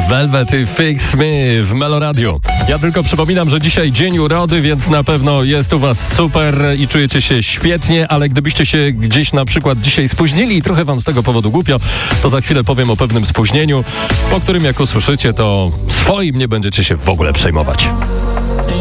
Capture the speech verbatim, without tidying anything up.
Velvet i Fix Me w Meloradiu. Ja tylko przypominam, że dzisiaj dzień urody, więc na pewno jest u was super i czujecie się świetnie, ale gdybyście się gdzieś na przykład dzisiaj spóźnili i trochę wam z tego powodu głupio, to za chwilę powiem o pewnym spóźnieniu, po którym jak usłyszycie, to swoim nie będziecie się w ogóle przejmować.